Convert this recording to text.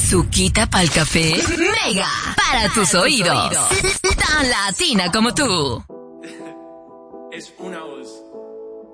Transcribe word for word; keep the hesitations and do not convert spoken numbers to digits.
Azuquita pa'l café. Mega. Para tus oídos. Tan latina como tú. Es una hora.